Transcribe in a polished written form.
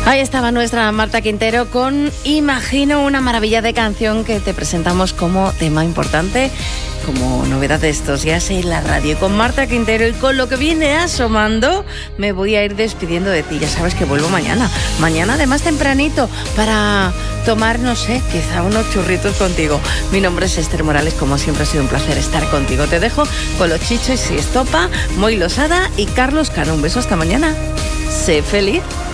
Ahí estaba nuestra Marta Quintero con Imagino, una maravilla de canción que te presentamos como tema importante, como novedad de estos días en la radio. Con Marta Quintero y con lo que viene asomando, me voy a ir despidiendo de ti. Ya sabes que vuelvo mañana. Mañana además tempranito para tomar, no sé, quizá unos churritos contigo. Mi nombre es Esther Morales, como siempre ha sido un placer estar contigo. Te dejo con los Chichos y Estopa, Moy Losada y Carlos Cano. Un beso hasta mañana. Sé feliz.